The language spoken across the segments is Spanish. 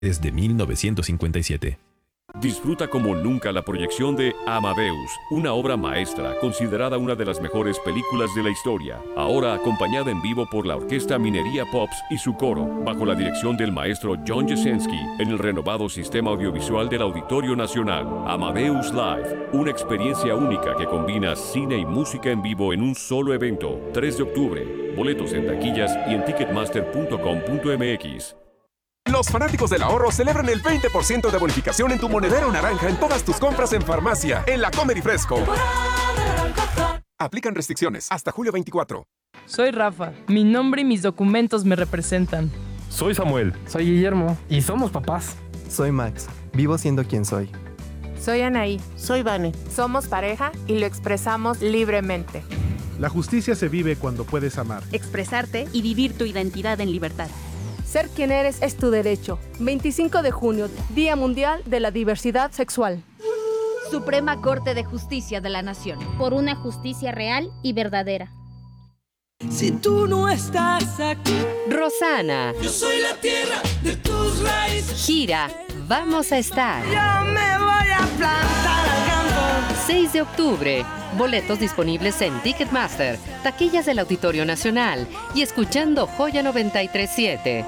Desde 1957. Disfruta como nunca la proyección de Amadeus, una obra maestra considerada una de las mejores películas de la historia, ahora acompañada en vivo por la Orquesta Minería Pops y su coro, bajo la dirección del maestro John Jasenski, en el renovado sistema audiovisual del Auditorio Nacional. Amadeus Live, una experiencia única que combina cine y música en vivo en un solo evento. 3 de octubre, boletos en taquillas y en ticketmaster.com.mx. Los fanáticos del ahorro celebran el 20% de bonificación en tu monedero naranja en todas tus compras en farmacia, en la Comer y Fresco. Aplican restricciones hasta julio 24. Soy Rafa. Mi nombre y mis documentos me representan. Soy Samuel. Soy Guillermo. Y somos papás. Soy Max. Vivo siendo quien soy. Soy Anaí. Soy Vane. Somos pareja y lo expresamos libremente. La justicia se vive cuando puedes amar, expresarte y vivir tu identidad en libertad. Ser quien eres es tu derecho. 25 de junio, Día Mundial de la Diversidad Sexual. Suprema Corte de Justicia de la Nación. Por una justicia real y verdadera. Si tú no estás aquí, Rosana. Yo soy la tierra de tus raíces. Gira, vamos a estar. Yo me voy a plantar al campo. 6 de octubre. Boletos disponibles en Ticketmaster, taquillas del Auditorio Nacional y escuchando Joya 93.7.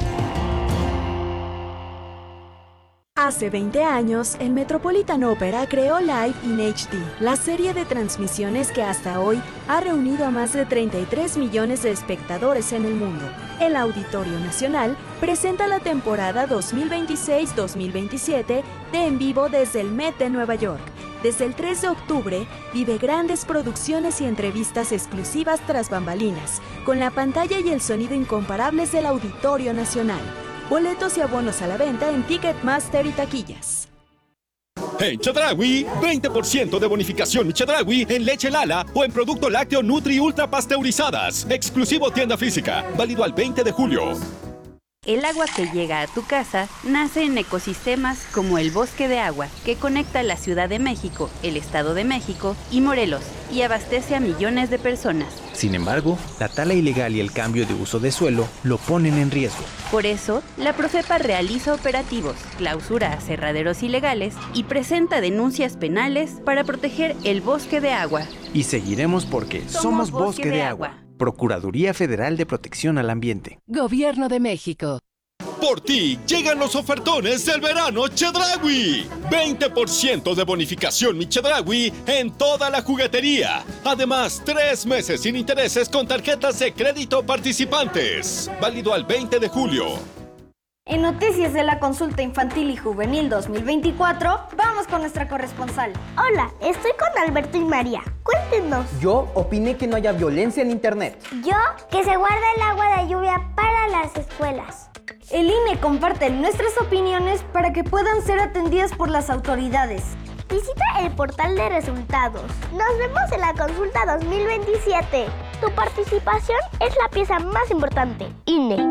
Hace 20 años, el Metropolitan Opera creó Live in HD, la serie de transmisiones que hasta hoy ha reunido a más de 33 millones de espectadores en el mundo. El Auditorio Nacional presenta la temporada 2026-2027 de En Vivo desde el Met de Nueva York. Desde el 3 de octubre, vive grandes producciones y entrevistas exclusivas tras bambalinas, con la pantalla y el sonido incomparables del Auditorio Nacional. Boletos y abonos a la venta en Ticketmaster y taquillas. En Chedraui, 20% de bonificación Chedraui en leche Lala o en producto lácteo Nutri Ultra pasteurizadas. Exclusivo tienda física, válido al 20 de julio. El agua que llega a tu casa nace en ecosistemas como el Bosque de Agua, que conecta la Ciudad de México, el Estado de México y Morelos, y abastece a millones de personas. Sin embargo, la tala ilegal y el cambio de uso de suelo lo ponen en riesgo. Por eso, la Profepa realiza operativos, clausura aserraderos ilegales y presenta denuncias penales para proteger el Bosque de Agua. Y seguiremos porque somos Bosque de Agua. Procuraduría Federal de Protección al Ambiente. Gobierno de México. Por ti llegan los ofertones del verano Chedraui. 20% de bonificación mi Chedraui en toda la juguetería. Además, 3 meses sin intereses con tarjetas de crédito participantes. Válido al 20 de julio. En Noticias de la Consulta Infantil y Juvenil 2024, vamos con nuestra corresponsal. Hola, estoy con Alberto y María. Cuéntenos. Yo opiné que no haya violencia en internet. Yo, que se guarda el agua de lluvia para las escuelas. El INE comparte nuestras opiniones para que puedan ser atendidas por las autoridades. Visita el portal de resultados. Nos vemos en la consulta 2027. Tu participación es la pieza más importante. INE.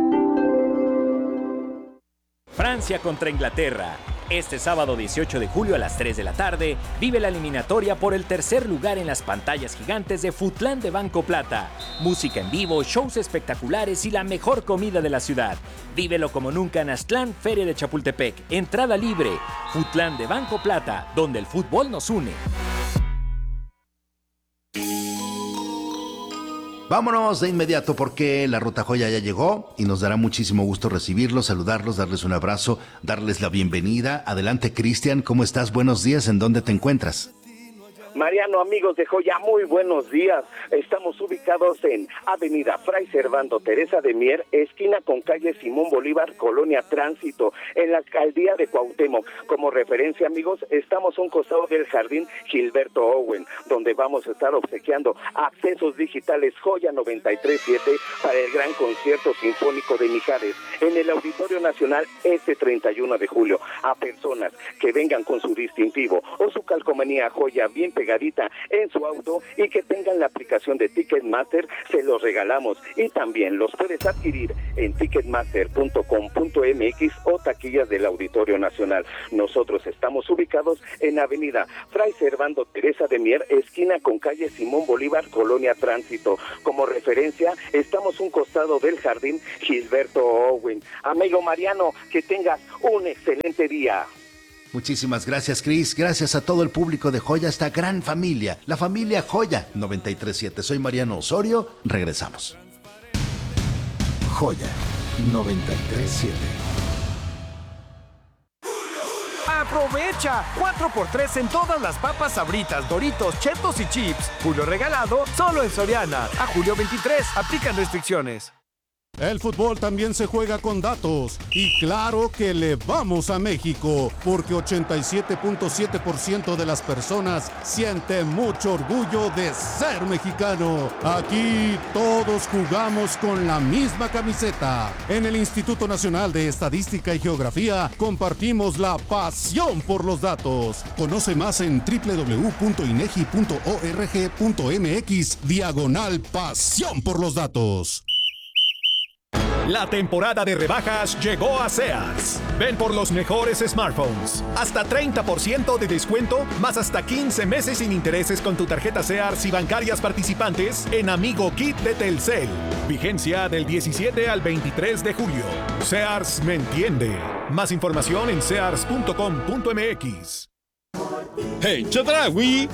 Francia contra Inglaterra. Este sábado 18 de julio a las 3 de la tarde, vive la eliminatoria por el tercer lugar en las pantallas gigantes de Futlán de Banco Plata. Música en vivo, shows espectaculares y la mejor comida de la ciudad. Vívelo como nunca en Aztlán, Feria de Chapultepec. Entrada libre. Futlán de Banco Plata, donde el fútbol nos une. Vámonos de inmediato porque la Ruta Joya ya llegó y nos dará muchísimo gusto recibirlos, saludarlos, darles un abrazo, darles la bienvenida. Adelante, Cristian, ¿cómo estás? Buenos días, ¿en dónde te encuentras? Mariano, amigos de Joya, muy buenos días. Estamos ubicados en Avenida Fray Servando Teresa de Mier, esquina con calle Simón Bolívar, Colonia Tránsito, en la alcaldía de Cuauhtémoc. Como referencia, amigos, estamos a un costado del Jardín Gilberto Owen, donde vamos a estar obsequiando accesos digitales Joya 93.7 para el gran concierto sinfónico de Mijares en el Auditorio Nacional este 31 de julio. A personas que vengan con su distintivo o su calcomanía Joya bien pegadita en su auto y que tengan la aplicación de Ticketmaster, se los regalamos. Y también los puedes adquirir en ticketmaster.com.mx o taquillas del Auditorio Nacional. Nosotros estamos ubicados en Avenida Fray Servando Teresa de Mier, esquina con calle Simón Bolívar, Colonia Tránsito. Como referencia, estamos un costado del Jardín Gilberto Owen. Amigo Mariano, que tengas un excelente día. Muchísimas gracias, Cris. Gracias a todo el público de Joya, esta gran familia, la familia Joya 93.7. Soy Mariano Osorio. Regresamos. Joya 93.7. ¡Aprovecha! 4x3 en todas las papas Sabritas, Doritos, Chetos y Chips. Julio regalado solo en Soriana. A julio 23. Aplican restricciones. El fútbol también se juega con datos. Y claro que le vamos a México, porque 87.7% de las personas siente mucho orgullo de ser mexicano. Aquí todos jugamos con la misma camiseta. En el Instituto Nacional de Estadística y Geografía compartimos la pasión por los datos. Conoce más en www.inegi.org.mx/pasión por los datos. La temporada de rebajas llegó a Sears. Ven por los mejores smartphones. Hasta 30% de descuento, más hasta 15 meses sin intereses con tu tarjeta Sears y bancarias participantes en Amigo Kit de Telcel. Vigencia del 17 al 23 de julio. Sears me entiende. Más información en sears.com.mx. En Chedraui,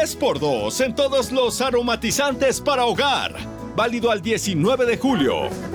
3x2 en todos los aromatizantes para hogar. Válido al 19 de julio.